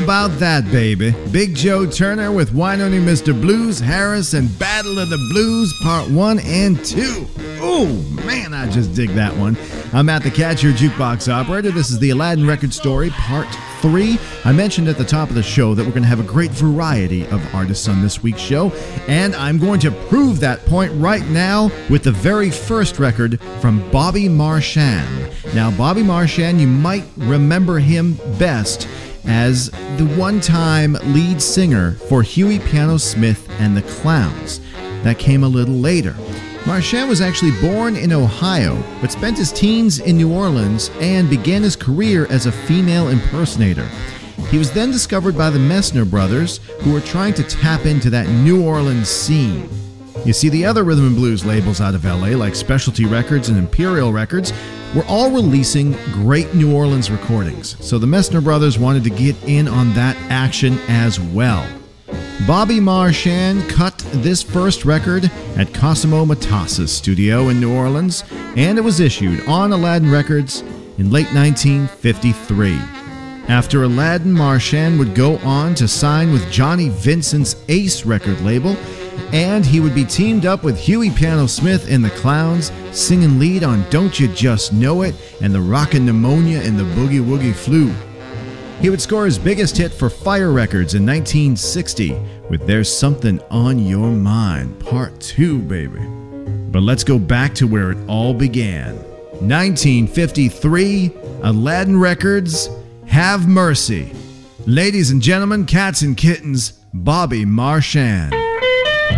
about that, baby? Big Joe Turner with Wynonie Mr. Blues, Harris, and Battle of the Blues, Part 1 and 2. Oh, man, I just dig that one. I'm Matt the Cat, your jukebox operator. This is the Aladdin Record Story, Part 3. I mentioned at the top of the show that we're going to have a great variety of artists on this week's show, and I'm going to prove that point right now with the very first record from Bobby Marchand. Now, Bobby Marchand, you might remember him best as the one-time lead singer for Huey Piano Smith and the Clowns. That came a little later. Marchand was actually born in Ohio, but spent his teens in New Orleans and began his career as a female impersonator. He was then discovered by the Messner brothers, who were trying to tap into that New Orleans scene. You see, the other rhythm and blues labels out of LA, like Specialty Records and Imperial Records, were all releasing great New Orleans recordings, so the Messner brothers wanted to get in on that action as well. Bobby Marchand cut this first record at Cosimo Matassa's studio in New Orleans, and it was issued on Aladdin Records in late 1953. After Aladdin, Marchand would go on to sign with Johnny Vincent's Ace record label, and he would be teamed up with Huey Piano Smith and the Clowns, singing lead on Don't You Just Know It and the Rockin' Pneumonia and the Boogie Woogie Flu. He would score his biggest hit for Fire Records in 1960 with There's Something on Your Mind, Part 2, baby. But let's go back to where it all began. 1953, Aladdin Records, Have Mercy. Ladies and gentlemen, cats and kittens, Bobby Marchand.